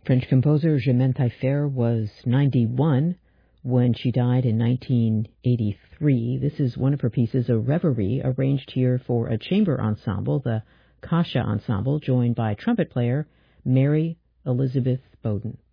French composer Germaine Taillefer was 91 when she died in 1983. This is one of her pieces, a reverie, arranged here for a chamber ensemble, the Kasha Ensemble, joined by trumpet player Mary Elizabeth Bowden.